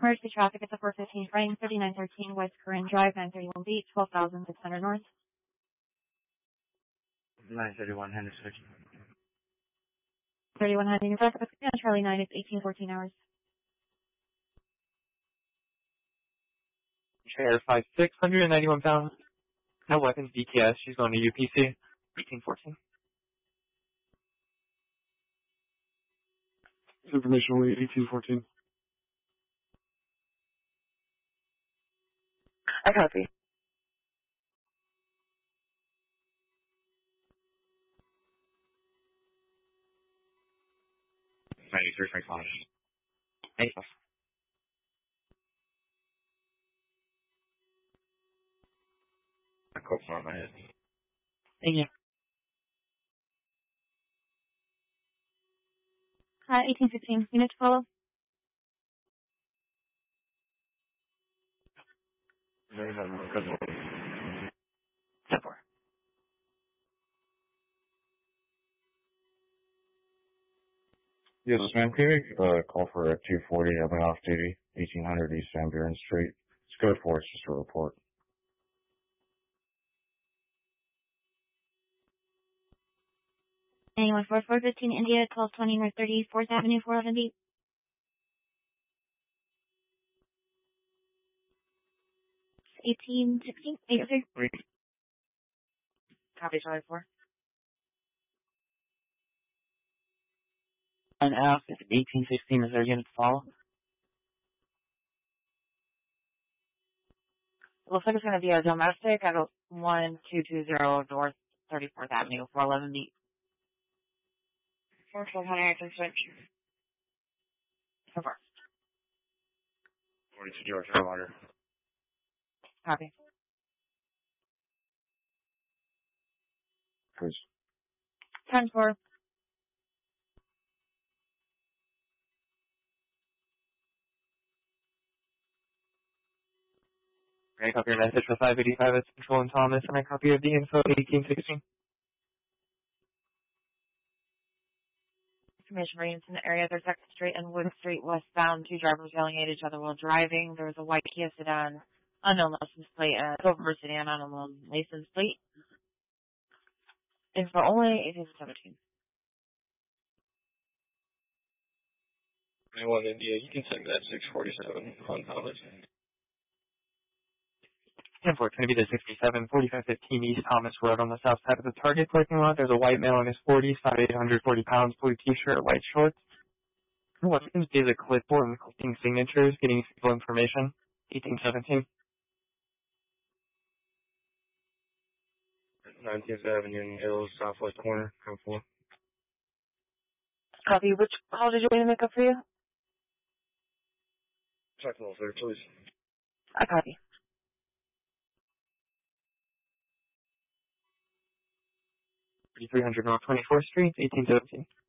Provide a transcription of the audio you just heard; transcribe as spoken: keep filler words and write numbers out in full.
Emergency traffic at the four fifteen frame, thirty-nine thirteen West Corinne Drive, nine thirty-one B, twelve thousand six hundred North. nine thirty-one Henderson. thirty-one hundred, your backup is Charlie nine, it's eighteen fourteen hours. Chair five six, one hundred ninety-one pounds. No weapons, B T S. She's going to U P C. eighteen fourteen. Information only eighteen fourteen. I copy. ninety-three Frank Launch. Hey. I cooked on my head. Thank you. Uh, eighteen sixteen, unit to follow. ten four. Yes, ma'am. Can you make a call for a two forty? I've been off duty, eighteen hundred East Van Buren Street. It's code for it's just a report. Anyone for four fifteen India, twelve twenty North thirty-fourth Avenue, four eleven B. eighteen sixteen, eight three. Copy, Charlie four. And F, it's eighteen sixteen, is there a unit to follow? Looks like it's going to be a domestic at one two two zero North thirty-fourth Avenue, four eleven B. four twelve hundred, I can switch. So far. forty-two George Water. Copy. Please. ten four. I copy your message for five eighty-five at Central and Thomas, and I copy of the info eighteen sixteen. Information range in the area. There's Second Street and Wood Street westbound. Two drivers yelling at each other while driving. There was a white Kia sedan, unknown license plate, and a silver sedan, unknown license plate. Info only eighteen seventeen. ninety-one India, you can send that six forty-seven on Thomas. ten four, it's going to be the sixty-seven, forty-five fifteen East Thomas Road on the south side of the Target parking lot. There's a white male in his forties, about eight hundred forty pounds, blue t-shirt, white shorts. What seems to be the clipboard and collecting signatures, getting people information. eighteen seventeen. nineteenth Avenue in Hills, southwest corner, come four. Copy. Which call did you want to make up for you? Check level third, please. I copy. thirty-three hundred North twenty-fourth Street, eighteen seventeen.